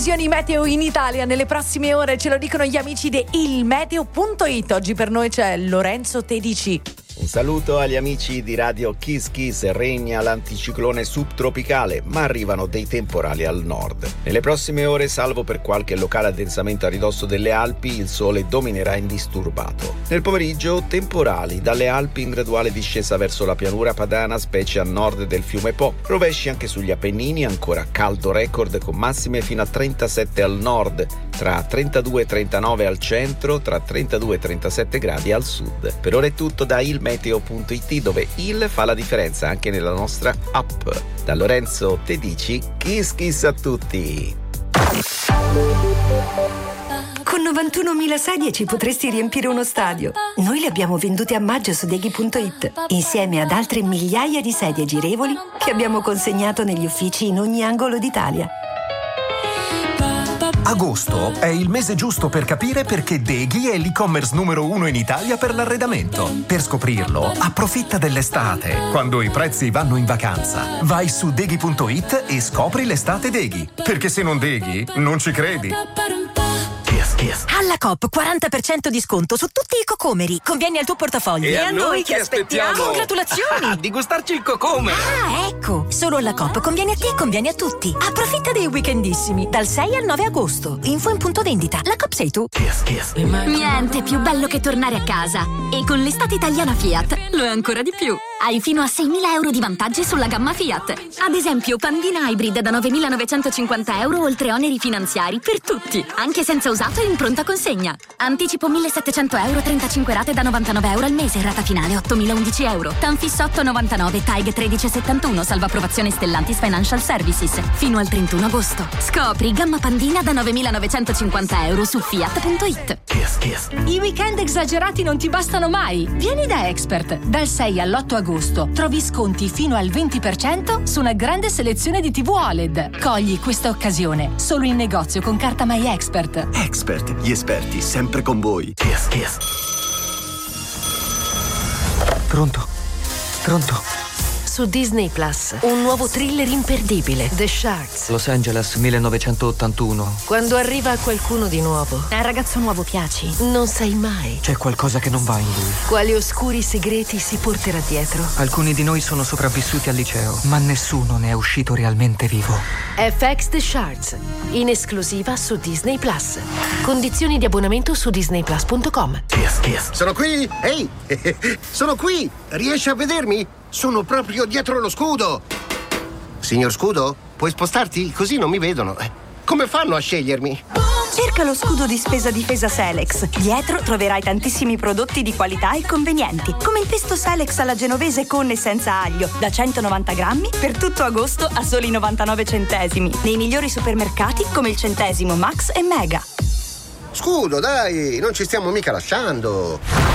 Meteo in Italia nelle prossime ore, ce lo dicono gli amici di ilmeteo.it. Oggi per noi c'è Lorenzo Tedici. Un saluto agli amici di Radio Kiss Kiss. Regna l'anticiclone subtropicale, ma arrivano dei temporali al nord. Nelle prossime ore, salvo per qualche locale addensamento a ridosso delle Alpi, il sole dominerà indisturbato. Nel pomeriggio, temporali dalle Alpi in graduale discesa verso la pianura padana, specie a nord del fiume Po. Rovesci anche sugli Appennini, ancora caldo record con massime fino a 37 al nord, tra 32 e 39 al centro, tra 32 e 37 gradi al sud. Per ora è tutto da ilmeteo.it, dove il fa la differenza anche nella nostra app. Da Lorenzo Tedici, kiss kiss a tutti. Con 91.000 sedie ci potresti riempire uno stadio. Noi le abbiamo vendute a maggio su Deghi.it, insieme ad altre migliaia di sedie girevoli che abbiamo consegnato negli uffici in ogni angolo d'Italia. Agosto è il mese giusto per capire perché Deghi è l'e-commerce numero 1 in Italia per l'arredamento. Per scoprirlo, approfitta dell'estate, quando i prezzi vanno in vacanza. Vai su Deghi.it e scopri l'estate Deghi. Perché se non Deghi, non ci credi. Alla Coop 40% di sconto su tutti i cocomeri. Conviene al tuo portafoglio. E a noi che aspettiamo? Congratulazioni! Di gustarci il cocomero. Ah, ecco! Solo alla Coop conviene a te e conviene a tutti. Approfitta dei weekendissimi dal 6 al 9 agosto. Info in punto vendita. La Coop sei tu. Niente più bello che tornare a casa. E con l'estate italiana Fiat lo è ancora di più. Hai fino a 6.000 euro di vantaggi sulla gamma Fiat. Ad esempio, Pandina Hybrid da 9.950 euro oltre oneri finanziari per tutti, anche senza usato e in pronta consegna. Anticipo 1.700 euro, 35 rate da 99 euro al mese, rata finale 8.011 euro. Tanfisso 8,99, TAG 1371, salvo approvazione Stellantis Financial Services. Fino al 31 agosto. Scopri gamma Pandina da 9.950 euro su Fiat.it. I weekend esagerati non ti bastano mai. Vieni da Expert. Dal 6 all'8 agosto trovi sconti fino al 20% su una grande selezione di TV OLED. Cogli questa occasione solo in negozio con carta My Expert. Expert, gli esperti sempre con voi. Pronto? Su Disney Plus, un nuovo thriller imperdibile, The Sharks. Los Angeles 1981. Quando arriva qualcuno di nuovo, Al ragazzo nuovo piaci. non sai mai C'è qualcosa che non va in lui. quali oscuri segreti si porterà dietro. Alcuni di noi sono sopravvissuti al liceo, ma nessuno ne è uscito realmente vivo. FX The Sharks, in esclusiva su Disney Plus. Condizioni di abbonamento su disneyplus.com. Sono qui! Ehi! Sono qui! Riesci a vedermi? Sono proprio dietro lo scudo! Signor Scudo, puoi spostarti? Così non mi vedono. Come fanno a scegliermi? Cerca lo scudo di spesa difesa Selex. Dietro troverai tantissimi prodotti di qualità e convenienti, come il pesto Selex alla genovese con e senza aglio, da 190 grammi per tutto agosto a soli 99 centesimi. Nei migliori supermercati come il Centesimo, Max e Mega. Scudo, dai! Non ci stiamo mica lasciando!